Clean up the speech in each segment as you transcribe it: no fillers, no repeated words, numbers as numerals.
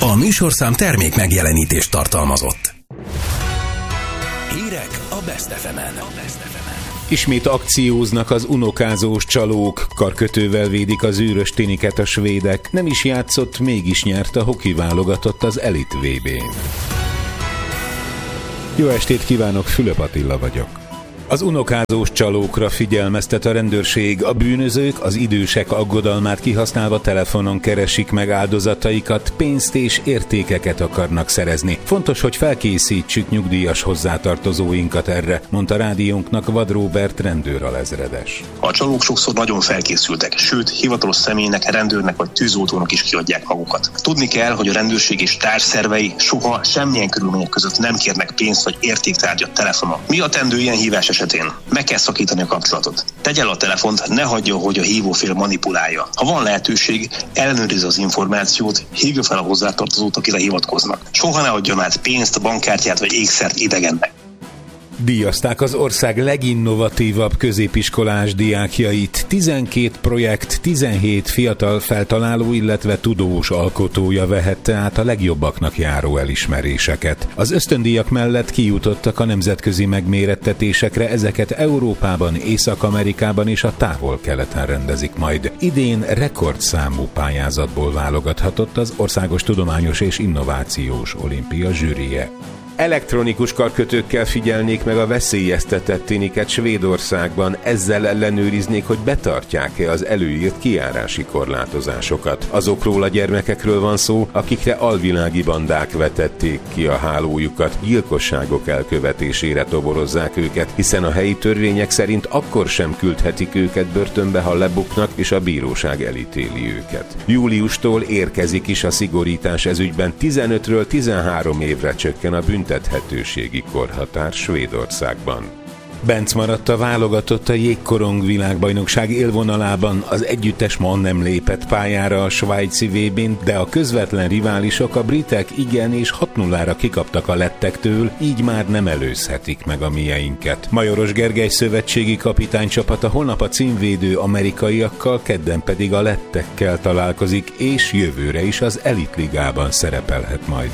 A műsorszám termék megjelenítést tartalmazott. Hírek a Best FM-en. Ismét akcióznak az unokázós csalók, karkötővel védik az űrös tiniket a svédek. Nem is játszott, mégis nyert a hoki válogatott az Elit VB-n. Jó estét kívánok, Fülöp Attila vagyok. Az unokázós csalókra figyelmeztet a rendőrség. A bűnözők az idősek aggodalmát kihasználva telefonon keresik meg áldozataikat, pénzt és értékeket akarnak szerezni. Fontos, hogy felkészítsük nyugdíjas hozzátartozóinkat erre, mondta rádiónknak Vad Róbert rendőralezredes. A csalók sokszor nagyon felkészültek, sőt, hivatalos személynek, rendőrnek vagy tűzoltónak is kiadják magukat. Tudni kell, hogy a rendőrség és társszervei soha semmilyen körülmények között nem kérnek pénzt vagy értéktárgyat telefonon. Mi a tendő ilyen hívás esetén? Meg kell szakítani a kapcsolatot. Tegye el a telefont, ne hagyja, hogy a hívófél manipulálja. Ha van lehetőség, ellenőrizze az információt, hívja fel a hozzátartozót, akire hivatkoznak. Soha ne adjon át pénzt, bankkártyát vagy ékszert idegennek. Díjazták az ország leginnovatívabb középiskolás diákjait. 12 projekt, 17 fiatal feltaláló, illetve tudós alkotója vehette át a legjobbaknak járó elismeréseket. Az ösztöndíjak mellett kijutottak a nemzetközi megmérettetésekre, ezeket Európában, Észak-Amerikában és a távol-keleten rendezik majd. Idén rekordszámú pályázatból válogathatott az Országos Tudományos és Innovációs Olimpia zsűrije. Elektronikus karkötőkkel figyelnék meg a veszélyeztetett tiniket Svédországban, ezzel ellenőriznék, hogy betartják-e az előírt kijárási korlátozásokat. Azokról a gyermekekről van szó, akikre alvilági bandák vetették ki a hálójukat, gyilkosságok elkövetésére toborozzák őket, hiszen a helyi törvények szerint akkor sem küldhetik őket börtönbe, ha lebuknak, és a bíróság elítéli őket. Júliustól érkezik is a szigorítás ezügyben, 15-ről 13 évre csökken a büntethetőségi korhatár Svédországban. Benc maradt a válogatott a jégkorong világbajnokság élvonalában, az együttes ma nem lépett pályára a svájci VB-n, de a közvetlen riválisok, a britek igen és 6-0-ra kikaptak a lettektől, így már nem előzhetik meg a mieinket. Majoros Gergely szövetségi kapitány csapata holnap a címvédő amerikaiakkal, kedden pedig a lettekkel találkozik, és jövőre is az elitligában szerepelhet majd.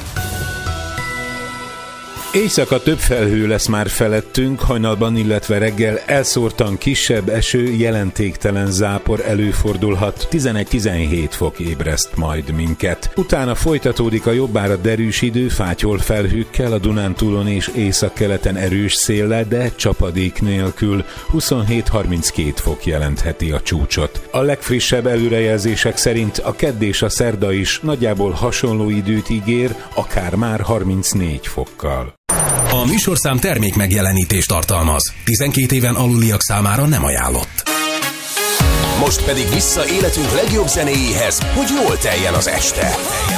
Éjszaka több felhő lesz már felettünk, hajnalban, illetve reggel elszórtan kisebb eső, jelentéktelen zápor előfordulhat, 11-17 fok ébreszt majd minket. Utána folytatódik a jobbára derűs idő, fátyol felhőkkel, a Dunántúlon és északkeleten erős széllel, de csapadék nélkül, 27-32 fok jelentheti a csúcsot. A legfrissebb előrejelzések szerint a kedd és a szerda is nagyjából hasonló időt ígér, akár már 34 fokkal. A műsorszám termék megjelenítést tartalmaz. 12 éven aluliak számára nem ajánlott. Most pedig vissza életünk legjobb zenéjéhez, hogy jól teljen az este.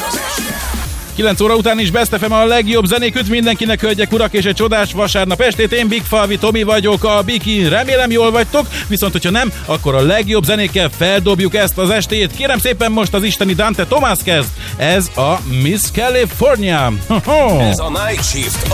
9 óra után is Best FM a legjobb zenék üt mindenkinek, hölgyek, urak, és egy csodás vasárnap estét. Én Bigfalvi Tomi vagyok, a Biki. Remélem jól vagytok, viszont hogyha nem, akkor a legjobb zenékkel feldobjuk ezt az estét. Kérem szépen, most az isteni Dante Thomas kezd. Ez a Miss California. Ez a Night Shift.